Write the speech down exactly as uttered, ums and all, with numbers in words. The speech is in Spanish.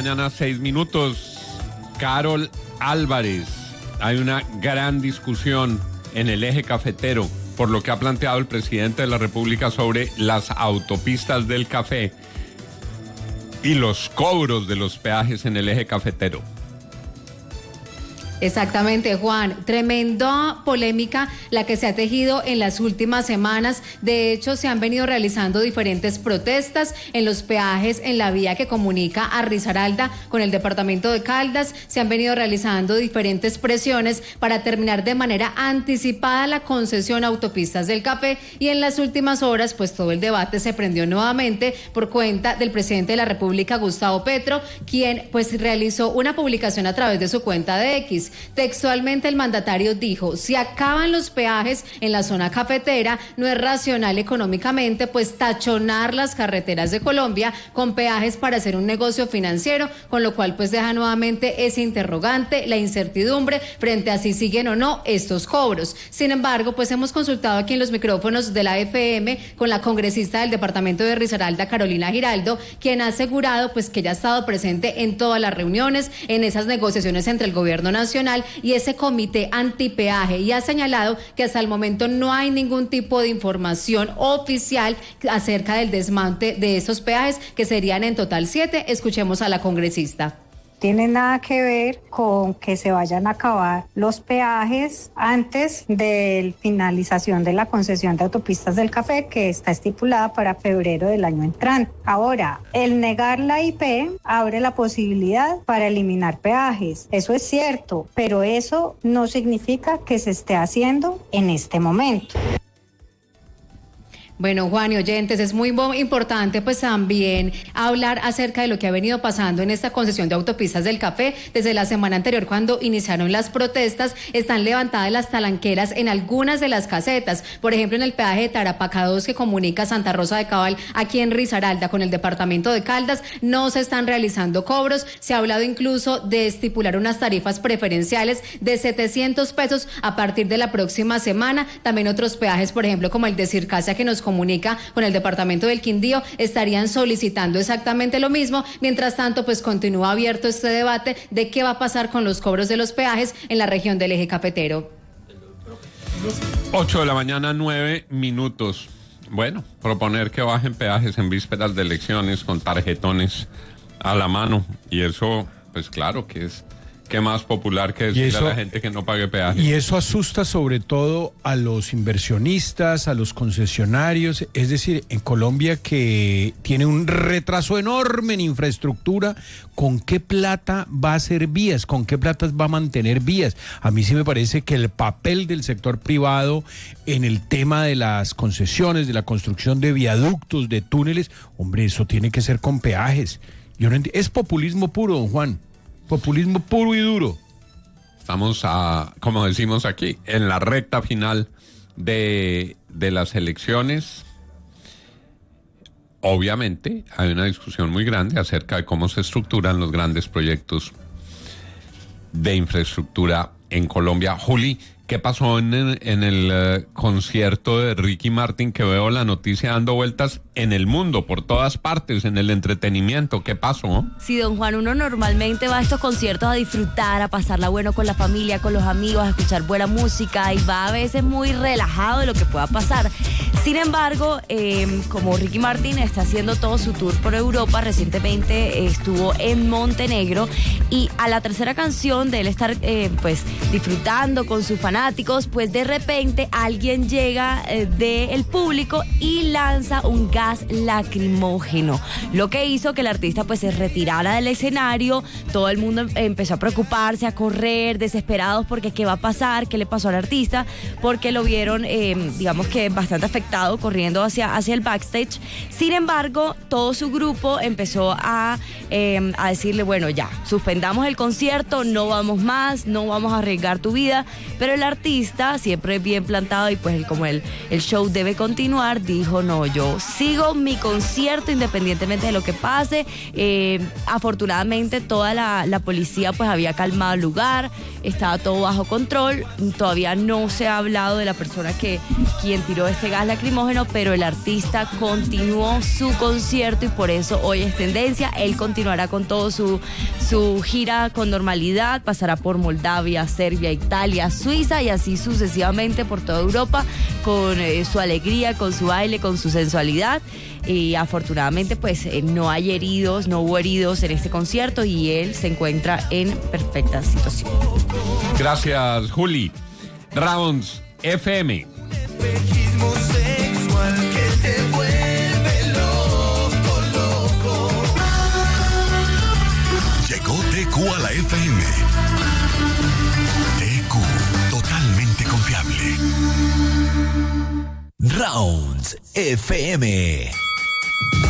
mañana, seis minutos. Carol Álvarez, hay una gran discusión en el eje cafetero por lo que ha planteado el presidente de la República sobre las autopistas del café y los cobros de los peajes en el eje cafetero. Exactamente, Juan. Tremenda polémica la que se ha tejido en las últimas semanas. De hecho, se han venido realizando diferentes protestas en los peajes en la vía que comunica a Risaralda con el departamento de Caldas. Se han venido realizando diferentes presiones para terminar de manera anticipada la concesión a autopistas del café, y en las últimas horas, pues todo el debate se prendió nuevamente por cuenta del presidente de la República, Gustavo Petro, quien pues realizó una publicación a través de su cuenta de X. Textualmente el mandatario dijo: si acaban los peajes en la zona cafetera, no es racional económicamente pues tachonar las carreteras de Colombia con peajes para hacer un negocio financiero, con lo cual pues deja nuevamente ese interrogante, la incertidumbre frente a si siguen o no estos cobros. Sin embargo, pues hemos consultado aquí en los micrófonos de la F M con la congresista del departamento de Risaralda, Carolina Giraldo, quien ha asegurado pues que ella ha estado presente en todas las reuniones, en esas negociaciones entre el gobierno nacional y ese comité antipeaje, y ha señalado que hasta el momento no hay ningún tipo de información oficial acerca del desmante de esos peajes, que serían en total siete. Escuchemos a la congresista. Tiene nada que ver con que se vayan a acabar los peajes antes de la finalización de la concesión de autopistas del café, que está estipulada para febrero del año entrante. Ahora, el negar la I P abre la posibilidad para eliminar peajes. Eso es cierto, pero eso no significa que se esté haciendo en este momento. Bueno, Juan y oyentes, es muy importante pues también hablar acerca de lo que ha venido pasando en esta concesión de autopistas del café. Desde la semana anterior, cuando iniciaron las protestas, están levantadas las talanqueras en algunas de las casetas. Por ejemplo, en el peaje de Tarapacá dos, que comunica Santa Rosa de Cabal aquí en Risaralda con el departamento de Caldas, no se están realizando cobros. Se ha hablado incluso de estipular unas tarifas preferenciales de setecientos pesos a partir de la próxima semana. También otros peajes, por ejemplo, como el de Circasia, que nos comunica con el departamento del Quindío, estarían solicitando exactamente lo mismo. Mientras tanto, pues continúa abierto este debate de qué va a pasar con los cobros de los peajes en la región del eje cafetero. ocho de la mañana, nueve minutos. Bueno, proponer que bajen peajes en vísperas de elecciones con tarjetones a la mano, y eso, pues claro que es ¿qué más popular que decirle eso, a la gente que no pague peaje? Y eso asusta sobre todo a los inversionistas, a los concesionarios. Es decir, en Colombia, que tiene un retraso enorme en infraestructura, ¿con qué plata va a hacer vías? ¿Con qué plata va a mantener vías? A mí sí me parece que el papel del sector privado en el tema de las concesiones, de la construcción de viaductos, de túneles, hombre, eso tiene que ser con peajes. Yo no entiendo. Es populismo puro, don Juan. Populismo puro y duro. Estamos, a, como decimos aquí, en la recta final de, de las elecciones. Obviamente hay una discusión muy grande acerca de cómo se estructuran los grandes proyectos de infraestructura en Colombia. Juli, ¿qué pasó en el, en el uh, concierto de Ricky Martin, que veo la noticia dando vueltas en el mundo, por todas partes, en el entretenimiento? ¿Qué pasó? Sí, don Juan, uno normalmente va a estos conciertos a disfrutar, a pasarla bueno con la familia, con los amigos, a escuchar buena música, y va a veces muy relajado de lo que pueda pasar. Sin embargo, eh, como Ricky Martin está haciendo todo su tour por Europa, recientemente eh, estuvo en Montenegro, y a la tercera canción de él estar eh, pues disfrutando con sus fanáticos, pues de repente alguien llega eh, del público y lanza un gas lacrimógeno, lo que hizo que el artista pues se retirara del escenario. Todo el mundo empezó a preocuparse, a correr, desesperados porque qué va a pasar, qué le pasó al artista, porque lo vieron eh, digamos que bastante afectado, corriendo hacia, hacia el backstage. Sin embargo, todo su grupo empezó a, eh, a decirle, bueno, ya, suspendamos el concierto, no vamos más, no vamos a arriesgar tu vida. Pero el artista, siempre bien plantado, y pues el, como el, el show debe continuar, dijo, no, yo sigo mi concierto independientemente de lo que pase. Eh, afortunadamente toda la, la policía pues había calmado el lugar, estaba todo bajo control. Todavía no se ha hablado de la persona que quien tiró este gas lacrimógeno, pero el artista continuó su concierto y por eso hoy es tendencia. Él continúa continuará con todo su, su gira con normalidad, pasará por Moldavia, Serbia, Italia, Suiza y así sucesivamente por toda Europa con eh, su alegría, con su baile, con su sensualidad. Y afortunadamente pues eh, no hay heridos, no hubo heridos en este concierto y él se encuentra en perfecta situación. Gracias, Juli. Rounds F M. Espejismo sexual que te vuelve loco, loco. Llegó T Q a la F M. T Q, totalmente confiable. Rounds F M.